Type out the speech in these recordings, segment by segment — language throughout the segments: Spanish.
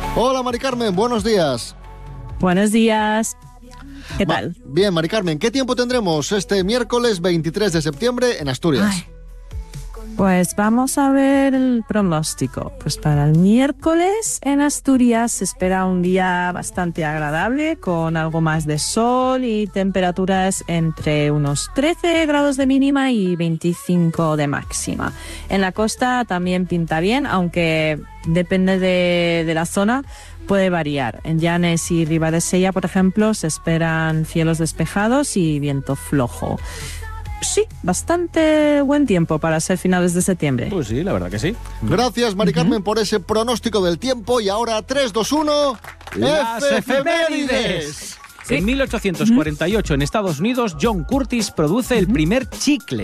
Hola, Mari Carmen, buenos días. Buenos días. ¿Qué tal? Bien, Mari Carmen, ¿qué tiempo tendremos este miércoles 23 de septiembre en Asturias? Pues vamos a ver el pronóstico. Pues para el miércoles en Asturias se espera un día bastante agradable, con algo más de sol y temperaturas entre unos 13 grados de mínima y 25 de máxima. En la costa también pinta bien, aunque depende de la zona, puede variar. En Llanes y Ribadesella, por ejemplo, se esperan cielos despejados y viento flojo. Sí, bastante buen tiempo para ser finales de septiembre. Pues sí, la verdad que sí. Gracias, Mari Carmen, por ese pronóstico del tiempo. Y ahora 3, 2, 1... ¡Las efemérides! Sí. En 1848, en Estados Unidos, John Curtis produce el primer chicle.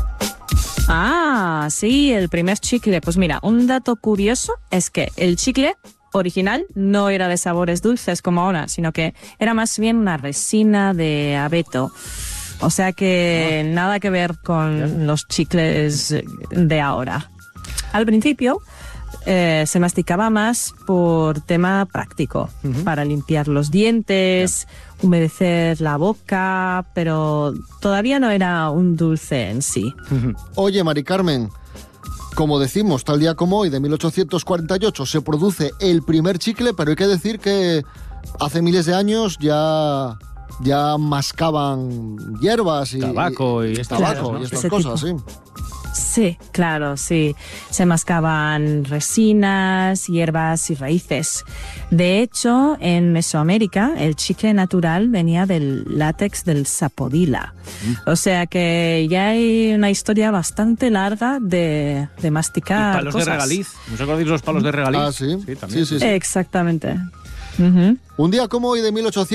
Ah, sí, el primer chicle. Pues mira, un dato curioso es que el chicle original no era de sabores dulces como ahora, sino que era más bien una resina de abeto. O sea que nada que ver con los chicles de ahora. Al principio se masticaba más por tema práctico, para limpiar los dientes, humedecer la boca, pero todavía no era un dulce en sí. Oye, Mari Carmen, como decimos, tal día como hoy, de 1848, se produce el primer chicle, pero hay que decir que hace miles de años ya mascaban hierbas y tabaco y estas cosas, sí. Sí, claro, sí. Se mascaban resinas, hierbas y raíces. De hecho, en Mesoamérica, el chicle natural venía del látex del sapodila. O sea que ya hay una historia bastante larga de masticar y palos cosas. De regaliz. ¿No os acordáis los palos de regaliz? Ah, sí. Sí, también. Sí. Exactamente. Un día como hoy de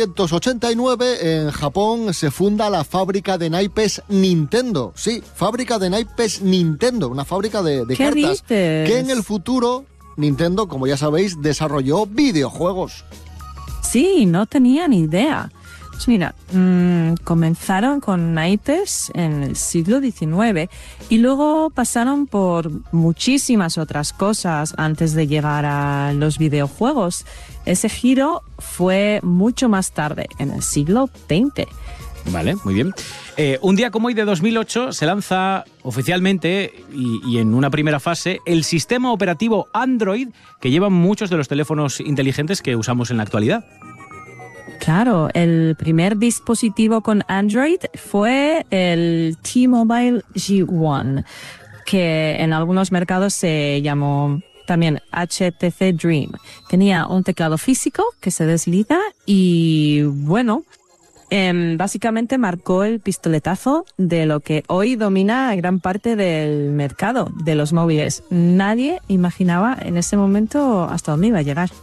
1889, en Japón se funda la fábrica de naipes Nintendo. Sí, fábrica de naipes Nintendo, una fábrica de ¿Qué cartas. dices? Que en el futuro, Nintendo, como ya sabéis, desarrolló videojuegos. Sí, no tenía ni idea. Pues mira, comenzaron con naipes en el siglo XIX y luego pasaron por muchísimas otras cosas antes de llegar a los videojuegos. Ese giro fue mucho más tarde, en el siglo XX. Vale, muy bien. Un día como hoy de 2008 se lanza oficialmente y en una primera fase el sistema operativo Android que llevan muchos de los teléfonos inteligentes que usamos en la actualidad. Claro, el primer dispositivo con Android fue el T-Mobile G1, que en algunos mercados se llamó también HTC Dream. Tenía un teclado físico que se desliza y, bueno, básicamente marcó el pistoletazo de lo que hoy domina gran parte del mercado de los móviles. Nadie imaginaba en ese momento hasta dónde iba a llegar.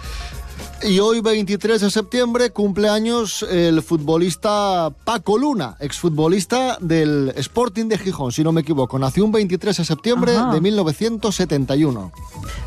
Y hoy, 23 de septiembre, cumple años el futbolista Paco Luna, exfutbolista del Sporting de Gijón, si no me equivoco. Nació un 23 de septiembre de 1971.